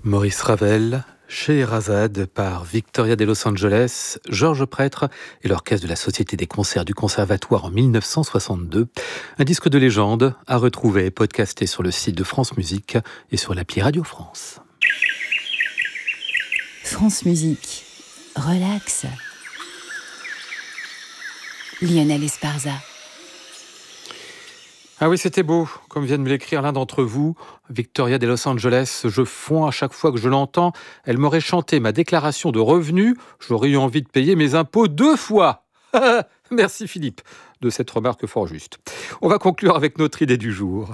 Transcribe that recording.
Maurice Ravel, Scheherazade par Victoria de Los Angeles, Georges Prêtre et l'orchestre de la Société des concerts du Conservatoire en 1962. Un disque de légende à retrouver et podcasté sur le site de France Musique et sur l'appli Radio France. France Musique, relax. Lionel Esparza. Ah oui, c'était beau, comme vient de me l'écrire l'un d'entre vous, Victoria de Los Angeles. Je fonds à chaque fois que je l'entends. Elle m'aurait chanté ma déclaration de revenus. J'aurais eu envie de payer mes impôts 2 fois. Merci Philippe de cette remarque fort juste. On va conclure avec notre idée du jour.